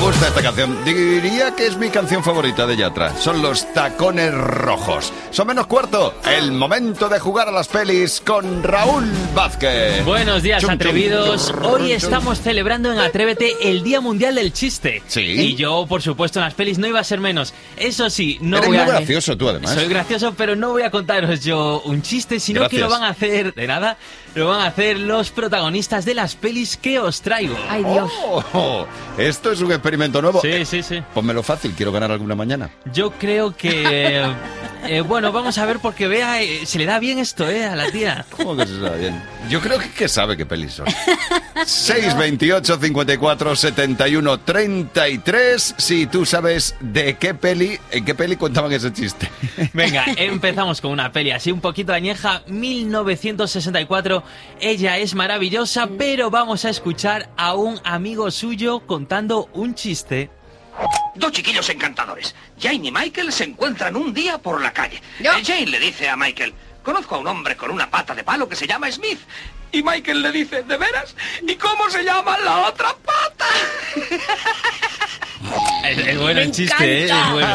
gusta esta canción. Diría que es mi canción favorita de Yatra. Son los Tacones Rojos. Son menos cuarto. El momento de jugar a las pelis con Raúl Vázquez. Buenos días, atrevidos. Hoy estamos celebrando en Atrévete el Día Mundial del Chiste. Sí. Y yo, por supuesto, en las pelis no iba a ser menos. Eso sí, no Eres voy a... muy gracioso tú, además. Soy gracioso, pero no voy a contaros yo un chiste, sino Gracias. que lo van a hacer, de nada, lo van a hacer los protagonistas de las pelis que os traigo. Ay, Dios. Oh, esto es un experimento nuevo. Sí. Pónmelo fácil, quiero ganar alguna mañana. Yo creo que... bueno, vamos a ver porque Bea se le da bien esto, a la tía. ¿Cómo que se sabe bien? Yo creo que sabe qué pelis son. 628 54 71 33. Si tú sabes de qué peli, en qué peli contaban ese chiste. Venga, empezamos con una peli así un poquito añeja, 1964. Ella es maravillosa, pero vamos a escuchar a un amigo suyo contando un chiste. Dos chiquillos encantadores. Jane y Michael se encuentran un día por la calle. Yo. Jane le dice a Michael: conozco a un hombre con una pata de palo que se llama Smith. Y Michael le dice: ¿de veras? ¿Y cómo se llama la otra pata? Es bueno el chiste, es bueno.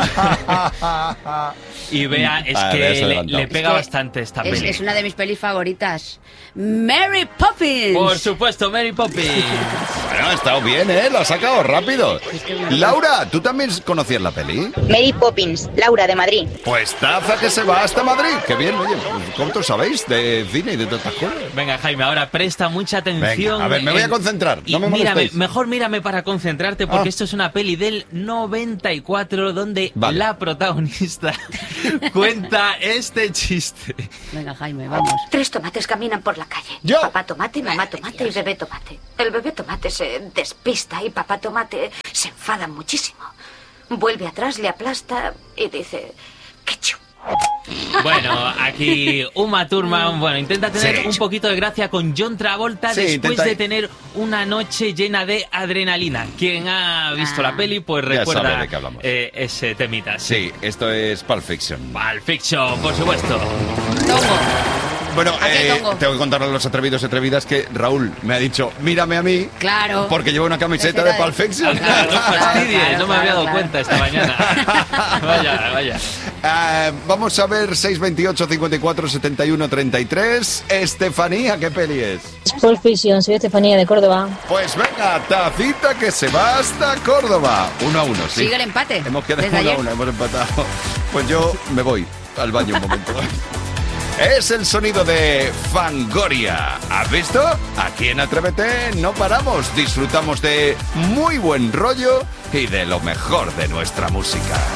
Y Bea, es que le pega bastante esta peli. Es una de mis pelis favoritas. Mary Poppins. Por supuesto, Mary Poppins. Bueno, ha estado bien, Lo ha sacado rápido. Laura, ¿tú también conocías la peli? Mary Poppins, Laura de Madrid. Pues taza que se va hasta Madrid. Qué bien, oye, ¿cuánto sabéis de cine y de todas estas cosas? Venga, Jaime, ahora presta mucha atención. Venga, a ver, me voy a concentrar, no me molestéis. Mejor mírame para concentrarte, porque esto es una peli del 94 donde la protagonista cuenta este chiste. Venga, Jaime, vamos. 3 tomates caminan por la calle. Yo. Papá tomate, mamá tomate y bebé tomate. El bebé tomate se despista y papá tomate se enfada muchísimo. Vuelve atrás, le aplasta y dice: ketchup. Bueno, aquí Uma Thurman, intenta tener Sí. un poquito de gracia con John Travolta Sí, después intenta- de tener una noche llena de adrenalina. Quien ha visto la peli, pues Ya recuerda sabe de qué hablamos. ese temita. Sí, esto es Pulp Fiction. Pulp Fiction, por supuesto. Tongo. Bueno, ¿A qué tongo? tengo que contarle a los atrevidos y atrevidas que Raúl me ha dicho: mírame a mí, Claro. porque llevo una camiseta de Pulp Fiction. Claro, no fastidies, Claro, no me había dado claro. cuenta esta mañana. Vaya. Vamos a ver 628 54 71 33. Estefanía, ¿qué peli es? Pulp Fiction, soy Estefanía de Córdoba. Pues venga, tacita que se va hasta Córdoba. 1-1, sí. Sigue el empate. Hemos quedado Desde ayer. 1-1, hemos empatado. Pues yo me voy al baño un momento. Es el sonido de Fangoria. ¿Has visto? Aquí en Atrévete no paramos. Disfrutamos de muy buen rollo y de lo mejor de nuestra música.